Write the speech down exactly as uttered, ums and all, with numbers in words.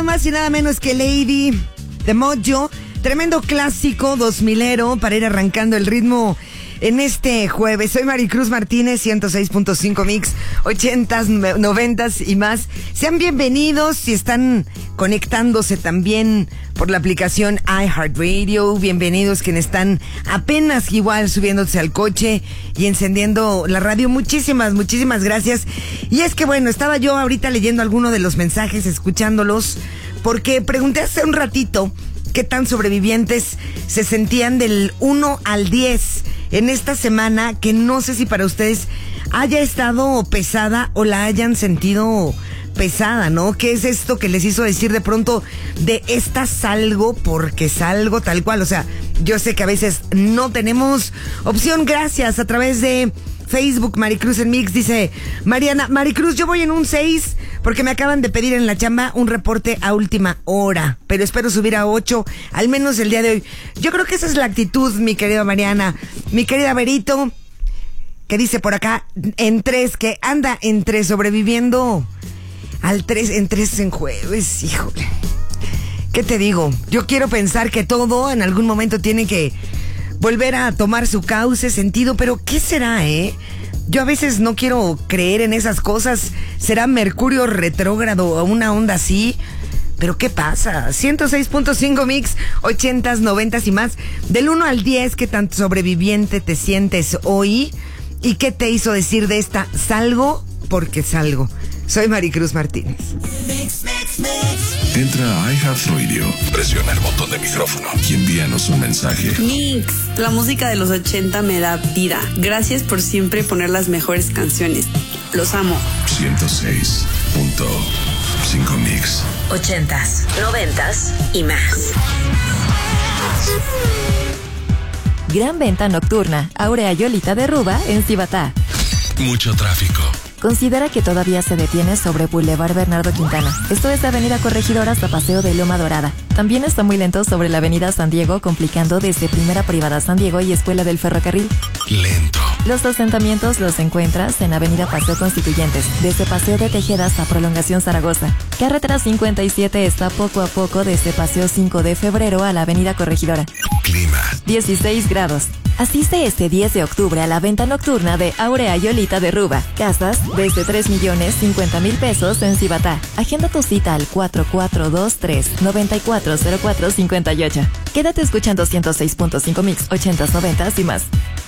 Más y nada menos que Lady de Mojo. Tremendo clásico dos milero para ir arrancando el ritmo en este jueves. Soy Maricruz Martínez, ciento seis punto cinco Mix, ochentas, noventas y más. Sean bienvenidos si están conectándose también por la aplicación iHeartRadio. Bienvenidos quienes están apenas igual subiéndose al coche y encendiendo la radio. Muchísimas, muchísimas gracias. Y es que bueno, estaba yo ahorita leyendo algunos de los mensajes, escuchándolos, porque pregunté hace un ratito qué tan sobrevivientes se sentían del uno al diez en esta semana, que no sé si para ustedes haya estado pesada o la hayan sentido pesada, ¿no? ¿Qué es esto que les hizo decir de pronto de esta salgo porque salgo tal cual? O sea, yo sé que a veces no tenemos opción. Gracias a través de Facebook, Maricruz en Mix, dice Mariana, Maricruz, yo voy en un seis porque me acaban de pedir en la chamba un reporte a última hora, pero espero subir a ocho, al menos el día de hoy. Yo creo que esa es la actitud, mi querida Mariana. Mi querida Berito, que dice por acá, en tres, que anda entre sobreviviendo al tres, en tres en jueves, híjole. ¿Qué te digo? Yo quiero pensar que todo en algún momento tiene que volver a tomar su cauce, sentido, pero ¿qué será, eh? Yo a veces no quiero creer en esas cosas. ¿Será Mercurio retrógrado o una onda así? ¿Pero qué pasa? ciento seis punto cinco Mix, ochentas, noventas y más. Del uno al diez, ¿qué tan sobreviviente te sientes hoy? ¿Y qué te hizo decir de esta salgo porque salgo? Soy Maricruz Martínez. Mix, mix, mix. Entra a iHeartRadio, presiona el botón de micrófono y envíanos un mensaje. Mix, la música de los ochenta me da vida. Gracias por siempre poner las mejores canciones. Los amo. ciento seis punto cinco Mix. Ochentas, noventas y más. Gran venta nocturna. Aurea y Olita de Ruba en Cibatá. Mucho tráfico. Considera que todavía se detiene sobre Boulevard Bernardo Quintana. Esto es de Avenida Corregidora hasta Paseo de Loma Dorada. También está muy lento sobre la Avenida San Diego, complicando desde Primera Privada San Diego y Escuela del Ferrocarril. Lento. Los asentamientos los encuentras en Avenida Paseo Constituyentes, desde Paseo de Tejeda hasta Prolongación Zaragoza. Carretera cincuenta y siete está poco a poco desde Paseo cinco de Febrero a la Avenida Corregidora. Clima. dieciséis grados. Asiste este diez de octubre a la venta nocturna de Aurea y Olita de Ruba. Casas desde tres millones cincuenta mil pesos en Cibatá. Agenda tu cita al cuatro cuatro dos tres, nueve cuatro cero cuatro cinco ocho. Quédate escuchando ciento seis punto cinco Mix, ochentas, noventas y más.